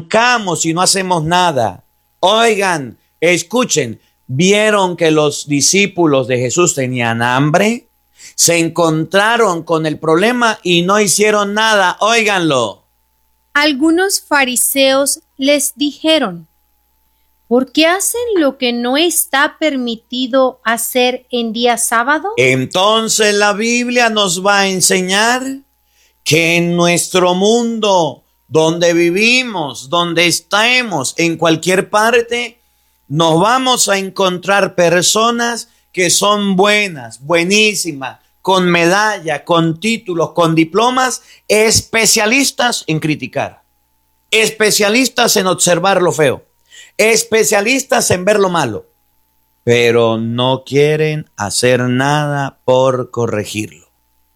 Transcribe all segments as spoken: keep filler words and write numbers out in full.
estancamos y no hacemos nada. Oigan, escuchen, ¿vieron que los discípulos de Jesús tenían hambre? Se encontraron con el problema y no hicieron nada. Óiganlo. Algunos fariseos les dijeron: ¿por qué hacen lo que no está permitido hacer en día sábado? Entonces la Biblia nos va a enseñar que en nuestro mundo, donde vivimos, donde estemos, en cualquier parte, nos vamos a encontrar personas que son buenas, buenísimas, con medalla, con títulos, con diplomas, especialistas en criticar, especialistas en observar lo feo, especialistas en ver lo malo, pero no quieren hacer nada por corregirlo.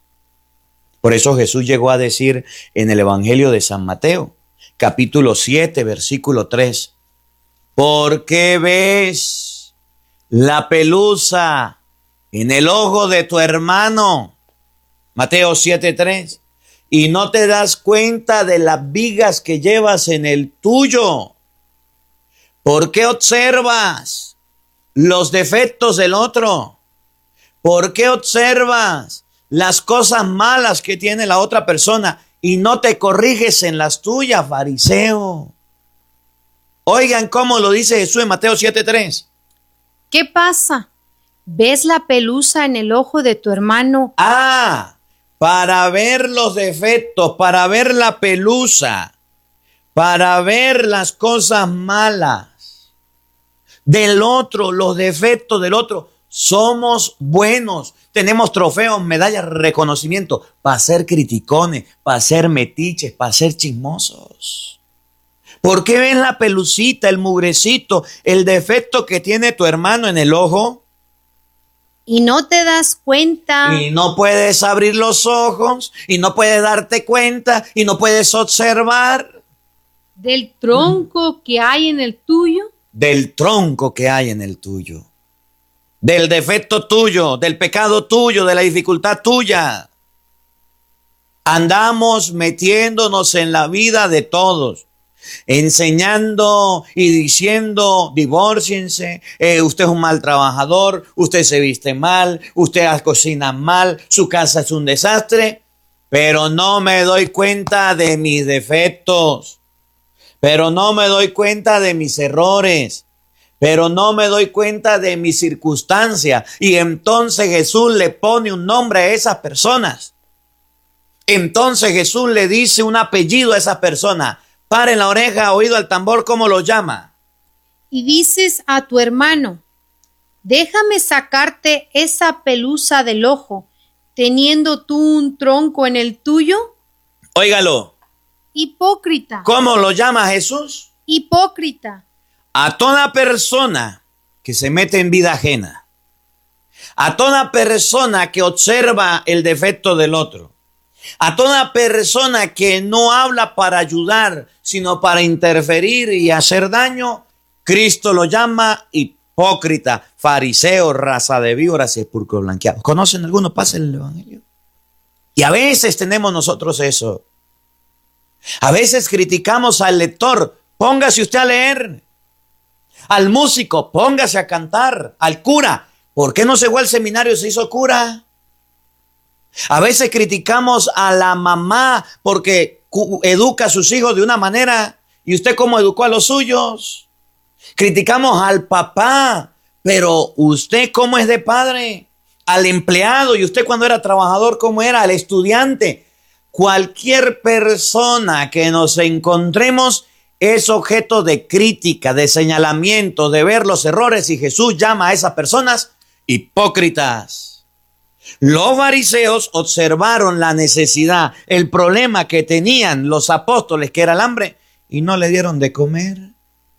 Por eso Jesús llegó a decir en el Evangelio de San Mateo, capítulo siete, versículo tres, ¿por qué ves la pelusa en el ojo de tu hermano? Mateo siete, tres. Y no te das cuenta de las vigas que llevas en el tuyo. ¿Por qué observas los defectos del otro? ¿Por qué observas las cosas malas que tiene la otra persona y no te corriges en las tuyas, fariseo? Oigan cómo lo dice Jesús en Mateo siete, tres. ¿Qué pasa? ¿Ves la pelusa en el ojo de tu hermano? Ah, para ver los defectos, para ver la pelusa, para ver las cosas malas del otro, los defectos del otro. Somos buenos, tenemos trofeos, medallas, reconocimiento para ser criticones, para ser metiches, para ser chismosos. ¿Por qué ves la pelucita, el mugrecito, el defecto que tiene tu hermano en el ojo? Y no te das cuenta. Y no puedes abrir los ojos, y no puedes darte cuenta, y no puedes observar. Del tronco que hay en el tuyo. Del tronco que hay en el tuyo. Del defecto tuyo, del pecado tuyo, de la dificultad tuya. Andamos metiéndonos en la vida de todos, enseñando y diciendo: divórciense, eh, usted es un mal trabajador, usted se viste mal, usted cocina mal, su casa es un desastre, pero no me doy cuenta de mis defectos, pero no me doy cuenta de mis errores, pero no me doy cuenta de mis circunstancias. Y entonces Jesús le pone un nombre a esas personas. Entonces Jesús le dice un apellido a esas personas. Paren la oreja, oído al tambor, ¿cómo lo llama? Y dices a tu hermano: déjame sacarte esa pelusa del ojo, teniendo tú un tronco en el tuyo. Óigalo. Hipócrita. ¿Cómo lo llama Jesús? Hipócrita. A toda persona que se mete en vida ajena, a toda persona que observa el defecto del otro, a toda persona que no habla para ayudar, sino para interferir y hacer daño, Cristo lo llama hipócrita, fariseo, raza de víboras y sepulcros blanqueados. ¿Conocen alguno? Pasen el Evangelio. Y a veces tenemos nosotros eso. A veces criticamos al lector: póngase usted a leer. Al músico: póngase a cantar. Al cura: ¿por qué no se fue al seminario y se hizo cura? A veces criticamos a la mamá porque educa a sus hijos de una manera, ¿y usted cómo educó a los suyos? Criticamos al papá, pero ¿usted cómo es de padre? Al empleado, ¿y usted cuando era trabajador cómo era? Al estudiante. Cualquier persona que nos encontremos es objeto de crítica, de señalamiento, de ver los errores, y Jesús llama a esas personas hipócritas. Los fariseos observaron la necesidad, el problema que tenían los apóstoles, que era el hambre, y no le dieron de comer.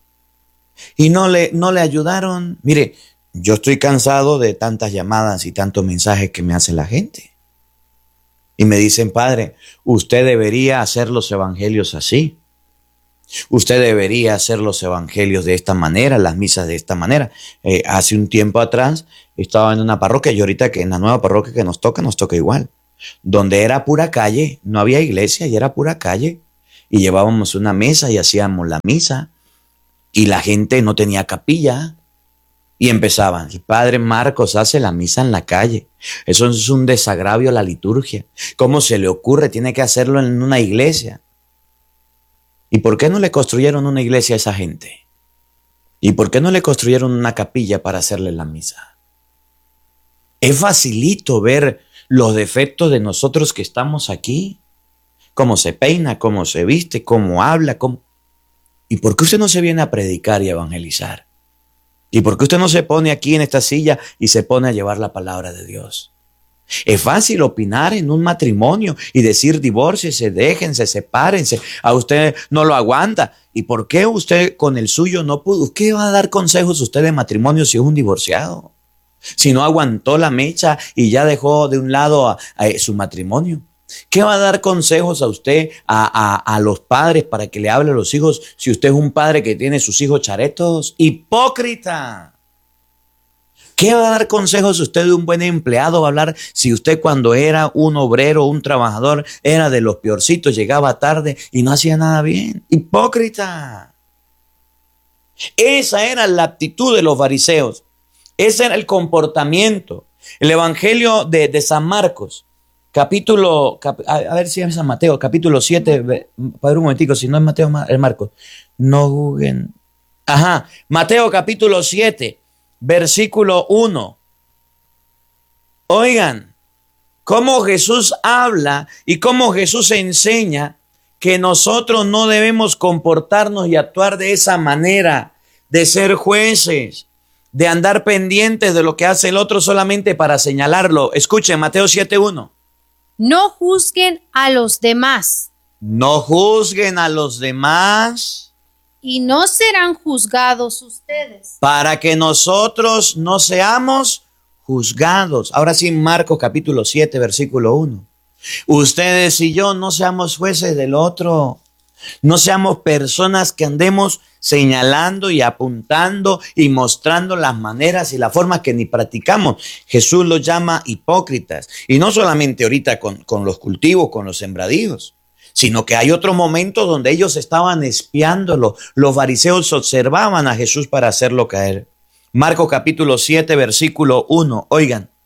Y no le, no le ayudaron. Mire, yo estoy cansado de tantas llamadas y tantos mensajes que me hace la gente. Y me dicen: padre, usted debería hacer los evangelios así. Usted debería hacer los evangelios de esta manera, las misas de esta manera. Eh, hace un tiempo atrás estaba en una parroquia, y ahorita que en la nueva parroquia que nos toca, nos toca igual. Donde era pura calle, no había iglesia y era pura calle. y llevábamos una mesa y hacíamos la misa y la gente no tenía capilla y empezaban, el padre Marcos hace la misa en la calle, eso es un desagravio a la liturgia, ¿cómo se le ocurre? Tiene que hacerlo en una iglesia. ¿Y por qué no le construyeron una iglesia a esa gente? ¿Y por qué no le construyeron una capilla para hacerle la misa? Es facilito ver los defectos de nosotros que estamos aquí, cómo se peina, cómo se viste, cómo habla, cómo... ¿Y por qué usted no se viene a predicar y a evangelizar? ¿Y por qué usted no se pone aquí en esta silla y se pone a llevar la palabra de Dios? Es fácil opinar en un matrimonio y decir divórciense, déjense, sepárense. A usted no lo aguanta. ¿Y por qué usted con el suyo no pudo? ¿Qué va a dar consejos usted de matrimonio si es un divorciado? Si no aguantó la mecha y ya dejó de un lado a, a su matrimonio. ¿Qué va a dar consejos a usted, a, a, a los padres para que le hable a los hijos si usted es un padre que tiene sus hijos charetos? ¡Hipócrita! ¿Qué va a dar consejos usted de un buen empleado? Va a hablar si usted cuando era un obrero, un trabajador, era de los peorcitos, llegaba tarde y no hacía nada bien. ¡Hipócrita! Esa era la actitud de los fariseos. Ese era el comportamiento. El Evangelio de, de San Marcos, capítulo, cap, a, a ver si es San Mateo, capítulo siete, padre un momentico, si no es Mateo, es Marcos. No juzguen. Ajá, Mateo capítulo siete, versículo uno. Oigan, cómo Jesús habla y cómo Jesús enseña que nosotros no debemos comportarnos y actuar de esa manera, de ser jueces, de andar pendientes de lo que hace el otro solamente para señalarlo. Escuchen, Mateo siete uno. No juzguen a los demás. No juzguen a los demás. Y no serán juzgados ustedes. Para que nosotros no seamos juzgados. Ahora sí, Marcos capítulo siete, versículo uno. Ustedes y yo no seamos jueces del otro. No seamos personas que andemos señalando y apuntando y mostrando las maneras y las formas que ni practicamos. Jesús los llama hipócritas. Y no solamente ahorita con, con los cultivos, con los sembradíos, sino que hay otros momentos donde ellos estaban espiándolo. Los fariseos observaban a Jesús para hacerlo caer. Marcos capítulo siete, versículo uno. Oigan,